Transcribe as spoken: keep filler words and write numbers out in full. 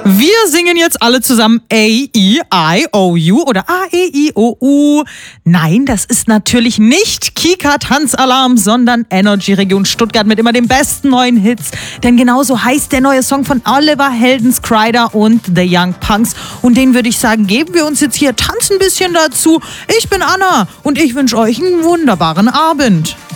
Wir singen jetzt alle zusammen A E I O U oder A E I O U. Nein, das ist natürlich nicht Kika Tanzalarm, sondern Energy Region Stuttgart mit immer den besten neuen Hits. Denn genauso heißt der neue Song von Oliver Heldens-Kreider und The Young Punks. Und den würde ich sagen, geben wir uns jetzt hier, tanzen ein bisschen dazu. Ich bin Anna und ich wünsche euch einen wunderbaren Abend.